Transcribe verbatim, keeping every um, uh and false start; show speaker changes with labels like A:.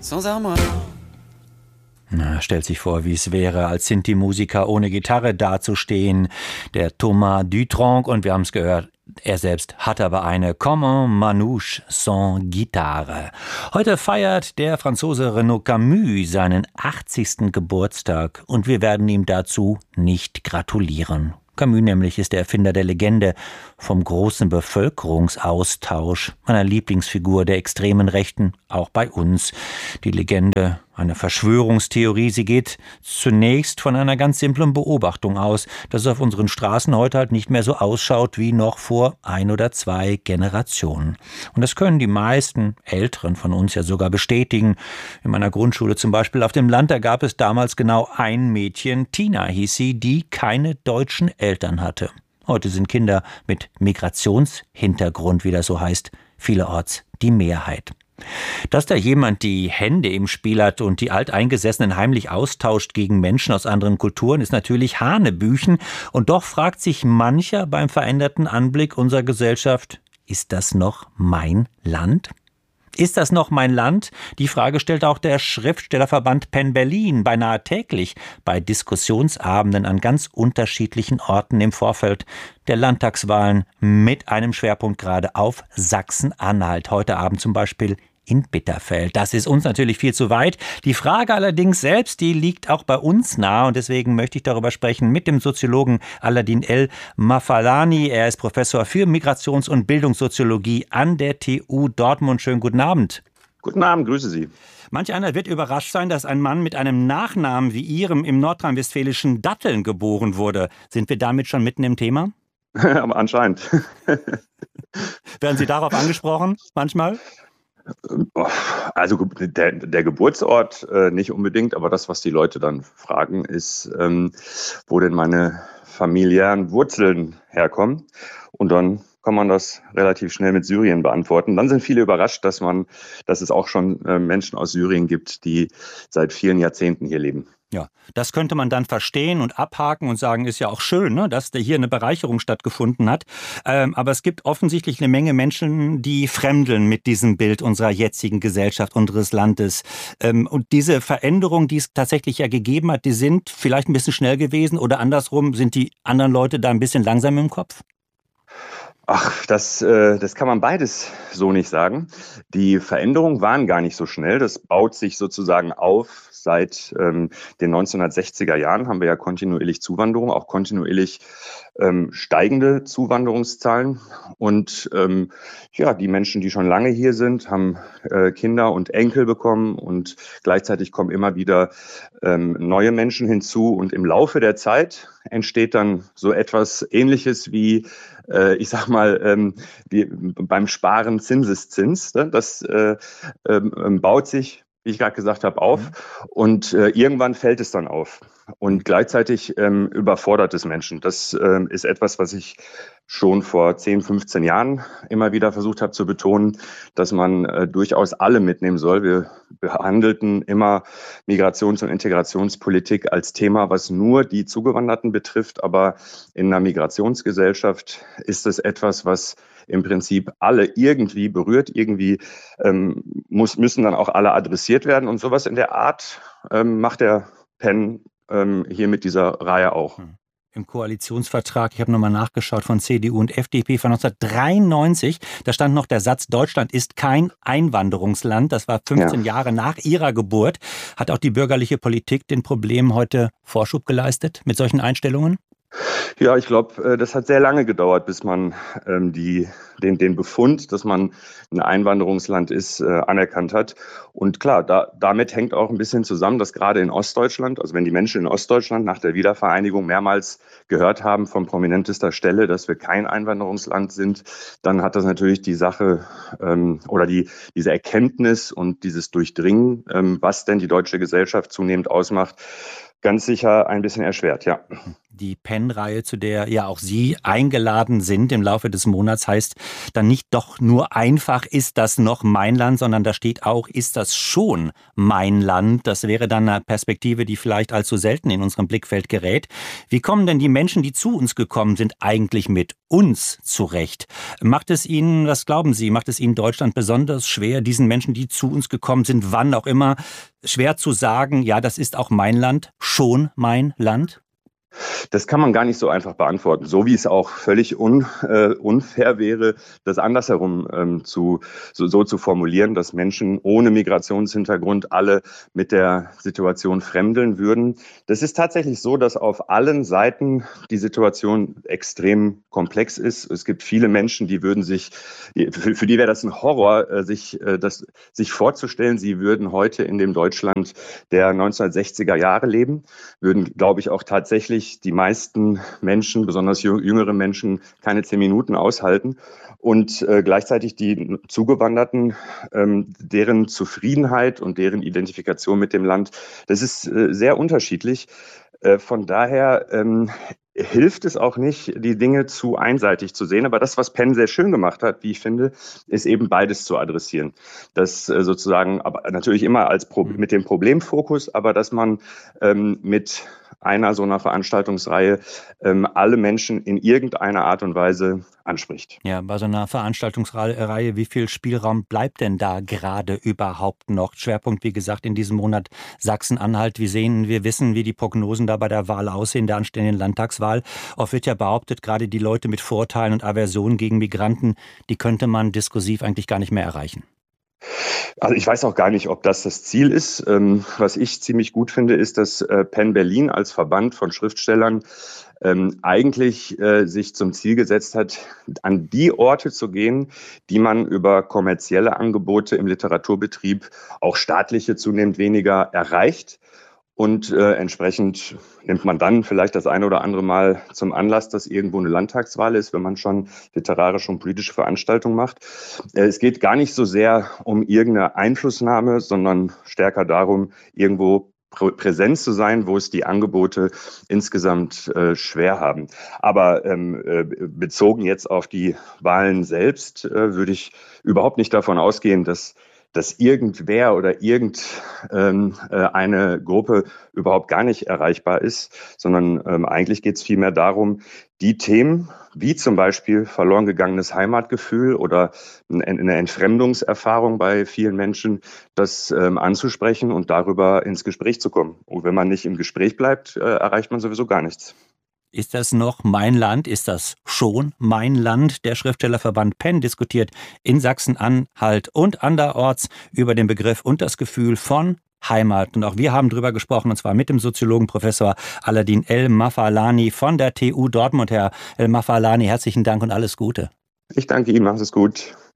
A: Sans armes.
B: Na, stellt sich vor, wie es wäre, als Sinti-Musiker ohne Gitarre dazustehen. Der Thomas Dutronc, und wir haben es gehört, er selbst hat aber eine Comment manouche sans Gitarre. Heute feiert der Franzose Renaud Camus seinen achtzigsten Geburtstag und wir werden ihm dazu nicht gratulieren. Camus nämlich ist der Erfinder der Legende vom großen Bevölkerungsaustausch, meiner Lieblingsfigur der extremen Rechten, auch bei uns. Die Legende, eine Verschwörungstheorie, sie geht zunächst von einer ganz simplen Beobachtung aus, dass es auf unseren Straßen heute halt nicht mehr so ausschaut wie noch vor ein oder zwei Generationen. Und das können die meisten Älteren von uns ja sogar bestätigen. In meiner Grundschule zum Beispiel auf dem Land, da gab es damals genau ein Mädchen, Tina hieß sie, die keine deutschen Eltern hatte. Heute sind Kinder mit Migrationshintergrund, wie das so heißt, vielerorts die Mehrheit. Dass da jemand die Hände im Spiel hat und die Alteingesessenen heimlich austauscht gegen Menschen aus anderen Kulturen, ist natürlich Hanebüchen. Und doch fragt sich mancher beim veränderten Anblick unserer Gesellschaft, ist das noch mein Land? Ist das noch mein Land? Die Frage stellt auch der Schriftstellerverband Penn Berlin beinahe täglich bei Diskussionsabenden an ganz unterschiedlichen Orten im Vorfeld der Landtagswahlen mit einem Schwerpunkt gerade auf Sachsen-Anhalt. Heute Abend zum Beispiel in Bitterfeld. Das ist uns natürlich viel zu weit. Die Frage allerdings selbst, die liegt auch bei uns nahe und deswegen möchte ich darüber sprechen mit dem Soziologen Aladin El Mafalani. Er ist Professor für Migrations- und Bildungssoziologie an der T U Dortmund. Schönen guten Abend.
C: Guten Abend, grüße Sie.
B: Manch einer wird überrascht sein, dass ein Mann mit einem Nachnamen wie Ihrem im nordrhein-westfälischen Datteln geboren wurde. Sind wir damit schon mitten im Thema?
C: Aber anscheinend.
B: Werden Sie darauf angesprochen manchmal?
C: Also der, der Geburtsort äh, nicht unbedingt, aber das, was die Leute dann fragen, ist, ähm, wo denn meine familiären Wurzeln herkommen. Und dann kann man das relativ schnell mit Syrien beantworten. Dann sind viele überrascht, dass man, dass es auch schon äh, Menschen aus Syrien gibt, die seit vielen Jahrzehnten hier leben.
B: Ja, das könnte man dann verstehen und abhaken und sagen, ist ja auch schön, ne, dass da hier eine Bereicherung stattgefunden hat. Ähm, aber es gibt offensichtlich eine Menge Menschen, die fremdeln mit diesem Bild unserer jetzigen Gesellschaft, unseres Landes. Ähm, und diese Veränderungen, die es tatsächlich ja gegeben hat, die sind vielleicht ein bisschen schnell gewesen oder andersrum, sind die anderen Leute da ein bisschen langsam im Kopf?
C: Ach, das, äh, das kann man beides so nicht sagen. Die Veränderungen waren gar nicht so schnell. Das baut sich sozusagen auf. Seit ähm, den neunzehnhundertsechziger Jahren haben wir ja kontinuierlich Zuwanderung, auch kontinuierlich ähm, steigende Zuwanderungszahlen. Und ähm, ja, die Menschen, die schon lange hier sind, haben äh, Kinder und Enkel bekommen und gleichzeitig kommen immer wieder ähm, neue Menschen hinzu. Und im Laufe der Zeit entsteht dann so etwas Ähnliches wie, äh, ich sag mal, ähm, wie beim Sparen Zinseszins. Ne? Das äh, ähm, baut sich, wie ich gerade gesagt habe, auf und äh, irgendwann fällt es dann auf und gleichzeitig ähm, überfordert es Menschen. Das ähm, ist etwas, was ich schon vor zehn, fünfzehn Jahren immer wieder versucht habe zu betonen, dass man äh, durchaus alle mitnehmen soll. Wir behandelten immer Migrations- und Integrationspolitik als Thema, was nur die Zugewanderten betrifft, aber in einer Migrationsgesellschaft ist es etwas, was im Prinzip alle irgendwie berührt, irgendwie ähm, muss, müssen dann auch alle adressiert werden und sowas in der Art ähm, macht der Penn ähm, hier mit dieser Reihe auch.
B: Im Koalitionsvertrag, ich habe nochmal nachgeschaut, von C D U und F D P von neunzehnhundertdreiundneunzig, da stand noch der Satz, Deutschland ist kein Einwanderungsland. Das war fünfzehn ja. Jahre nach ihrer Geburt. Hat auch die bürgerliche Politik den Problemen heute Vorschub geleistet mit solchen Einstellungen?
C: Ja, ich glaube, das hat sehr lange gedauert, bis man ähm, die, den, den Befund, dass man ein Einwanderungsland ist, äh, anerkannt hat. Und klar, da, damit hängt auch ein bisschen zusammen, dass gerade in Ostdeutschland, also wenn die Menschen in Ostdeutschland nach der Wiedervereinigung mehrmals gehört haben von prominentester Stelle, dass wir kein Einwanderungsland sind, dann hat das natürlich die Sache ähm, oder die, diese Erkenntnis und dieses Durchdringen, ähm, was denn die deutsche Gesellschaft zunehmend ausmacht, ganz sicher ein bisschen erschwert, ja.
B: Die Penn-Reihe, zu der ja auch Sie eingeladen sind im Laufe des Monats, heißt dann nicht doch nur einfach, ist das noch mein Land, sondern da steht auch, ist das schon mein Land? Das wäre dann eine Perspektive, die vielleicht allzu selten in unserem Blickfeld gerät. Wie kommen denn die Menschen, die zu uns gekommen sind, eigentlich mit uns zurecht? Macht es Ihnen, was glauben Sie, macht es Ihnen Deutschland besonders schwer, diesen Menschen, die zu uns gekommen sind, wann auch immer, schwer zu sagen, ja, das ist auch mein Land, schon mein Land?
C: Das kann man gar nicht so einfach beantworten, so wie es auch völlig un, äh, unfair wäre, das andersherum ähm, zu, so, so zu formulieren, dass Menschen ohne Migrationshintergrund alle mit der Situation fremdeln würden. Das ist tatsächlich so, dass auf allen Seiten die Situation extrem komplex ist. Es gibt viele Menschen, die würden sich, für, für die wäre das ein Horror, äh, sich, äh, das, sich vorzustellen, sie würden heute in dem Deutschland der neunzehnhundertsechziger Jahre leben, würden, glaube ich, auch tatsächlich die meisten Menschen, besonders jüngere Menschen, keine zehn Minuten aushalten. Und äh, gleichzeitig die Zugewanderten, ähm, deren Zufriedenheit und deren Identifikation mit dem Land, das ist äh, sehr unterschiedlich. Äh, von daher ähm, hilft es auch nicht, die Dinge zu einseitig zu sehen. Aber das, was Penn sehr schön gemacht hat, wie ich finde, ist eben beides zu adressieren. Das äh, sozusagen, aber natürlich immer als Pro- mit dem Problemfokus, aber dass man ähm, mit einer so einer Veranstaltungsreihe ähm, alle Menschen in irgendeiner Art und Weise anspricht.
B: Ja, bei so einer Veranstaltungsreihe, wie viel Spielraum bleibt denn da gerade überhaupt noch? Schwerpunkt, wie gesagt, in diesem Monat Sachsen-Anhalt. Wir sehen, wir wissen, wie die Prognosen da bei der Wahl aussehen, der anstehenden Landtagswahl. Oft wird ja behauptet, gerade die Leute mit Vorurteilen und Aversionen gegen Migranten, die könnte man diskursiv eigentlich gar nicht mehr erreichen.
C: Also ich weiß auch gar nicht, ob das das Ziel ist. Ähm, was ich ziemlich gut finde, ist, dass äh, Penn Berlin als Verband von Schriftstellern ähm, eigentlich äh, sich zum Ziel gesetzt hat, an die Orte zu gehen, die man über kommerzielle Angebote im Literaturbetrieb, auch staatliche zunehmend weniger, erreicht. Und äh, entsprechend nimmt man dann vielleicht das eine oder andere Mal zum Anlass, dass irgendwo eine Landtagswahl ist, wenn man schon literarische und politische Veranstaltungen macht. Äh, es geht gar nicht so sehr um irgendeine Einflussnahme, sondern stärker darum, irgendwo prä- präsent zu sein, wo es die Angebote insgesamt äh, schwer haben. Aber ähm, äh, bezogen jetzt auf die Wahlen selbst, äh, würde ich überhaupt nicht davon ausgehen, dass dass irgendwer oder irgendeine ähm, Gruppe überhaupt gar nicht erreichbar ist, sondern ähm, eigentlich geht es vielmehr darum, die Themen, wie zum Beispiel verloren gegangenes Heimatgefühl oder eine Entfremdungserfahrung bei vielen Menschen, das ähm, anzusprechen und darüber ins Gespräch zu kommen. Und wenn man nicht im Gespräch bleibt, äh, erreicht man sowieso gar nichts.
B: Ist das noch mein Land? Ist das schon mein Land? Der Schriftstellerverband Penn diskutiert in Sachsen-Anhalt und anderorts über den Begriff und das Gefühl von Heimat. Und auch wir haben drüber gesprochen, und zwar mit dem Soziologen Professor Aladin El-Mafalani von der T U Dortmund. Herr El-Mafalani, herzlichen Dank und alles Gute.
C: Ich danke Ihnen, macht es gut.